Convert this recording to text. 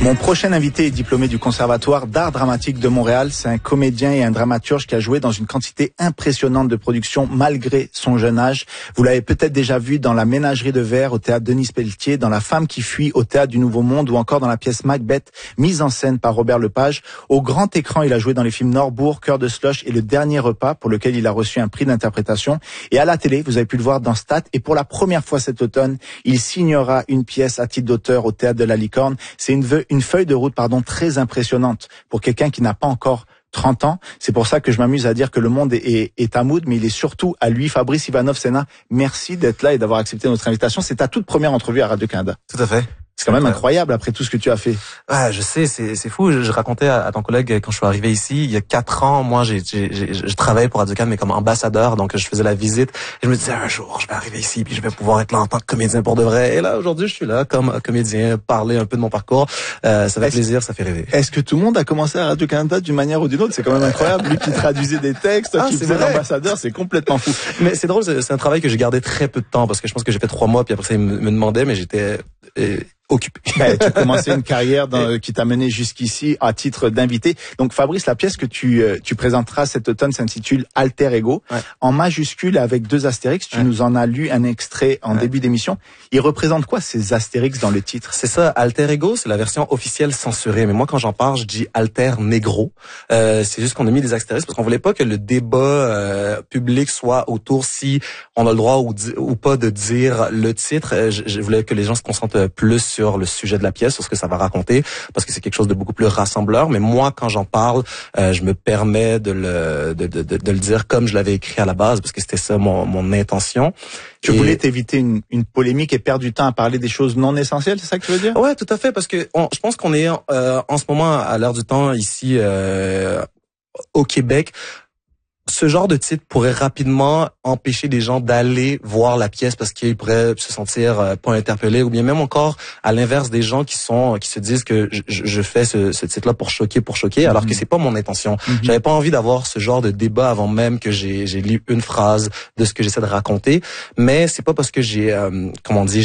Mon prochain invité est diplômé du Conservatoire d'art dramatique de Montréal. C'est un comédien et un dramaturge qui a joué dans une quantité impressionnante de productions malgré son jeune âge. Vous l'avez peut-être déjà vu dans La Ménagerie de verre au théâtre Denis Pelletier, dans La Femme qui fuit au théâtre du Nouveau Monde ou encore dans la pièce Macbeth, mise en scène par Robert Lepage. Au grand écran, il a joué dans les films Norbourg, Cœur de Slush et Le Dernier Repas, pour lequel il a reçu un prix d'interprétation. Et à la télé, vous avez pu le voir dans Stat. Et pour la première fois cet automne, il signera une pièce à titre d'auteur au théâtre de la Licorne. C'est une feuille de route, très impressionnante pour quelqu'un qui n'a pas encore 30 ans. C'est pour ça que je m'amuse à dire que le monde est à Mood, mais il est surtout à lui. Fabrice Ivanov-Sénat, merci d'être là et d'avoir accepté notre invitation. C'est ta toute première entrevue à Radio-Canada. Tout à fait. C'est quand même incroyable après tout ce que tu as fait. Ouais, je sais, c'est fou. Je racontais à ton collègue quand je suis arrivé ici, il y a 4 ans, moi, je travaillais pour Radio-Can, mais comme ambassadeur, donc je faisais la visite. Et je me disais, un jour, je vais arriver ici, puis je vais pouvoir être là en tant que comédien pour de vrai. Et là, aujourd'hui, je suis là comme comédien, parler un peu de mon parcours. Ça fait plaisir, ça fait rêver. Est-ce que tout le monde a commencé à Radio-Canada d'une manière ou d'une autre? C'est quand même incroyable. Lui qui traduisait des textes, toi qui faisait l'ambassadeur, c'est complètement fou. Mais c'est drôle, c'est un travail que j'ai gardé très peu de temps, parce que je pense que j'ai fait 3 mois, puis après ça, il me demandait, mais j'étais occupé. Tu as commencé une carrière qui t'a mené jusqu'ici à titre d'invité. Donc Fabrice, la pièce que tu présenteras cet automne s'intitule Alter Ego. Ouais. En majuscule avec 2 astérix, tu nous en as lu un extrait en début d'émission. Il représente quoi ces astérix dans le titre? C'est ça, Alter Ego, c'est la version officielle censurée. Mais moi quand j'en parle, je dis Alter Negro. C'est juste qu'on a mis des astérisques parce qu'on voulait pas que le débat public soit autour si on a le droit ou pas de dire le titre. Je voulais que les gens se concentrent plus sur le sujet de la pièce, sur ce que ça va raconter, parce que c'est quelque chose de beaucoup plus rassembleur. Mais moi, quand j'en parle, je me permets de le dire comme je l'avais écrit à la base, parce que c'était ça mon intention. Tu voulais t'éviter une polémique et perdre du temps à parler des choses non essentielles, c'est ça que tu veux dire? Ouais, tout à fait, parce que je pense qu'on est en ce moment à l'heure du temps ici au Québec. Ce genre de titre pourrait rapidement empêcher des gens d'aller voir la pièce parce qu'ils pourraient se sentir pas interpellés, ou bien même encore à l'inverse des gens qui se disent que je fais ce titre-là pour choquer, alors que c'est pas mon intention. J'avais pas envie d'avoir ce genre de débat avant même que j'ai lu une phrase de ce que j'essaie de raconter, mais c'est pas parce que j'ai